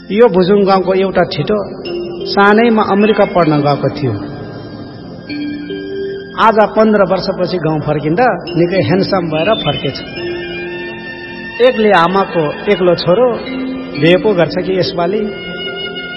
यो भुजुङ गाउँको एउटा ठिटो सानैमा अमेरिका पढ्न गएको थियो। आज 15 वर्षपछि गाउँ फर्किँदा निकै ह्यान्डसम भएर फर्केछ। एकले आमाको एक्लो छोरो बिहे पो गर्छ कि यसपालि।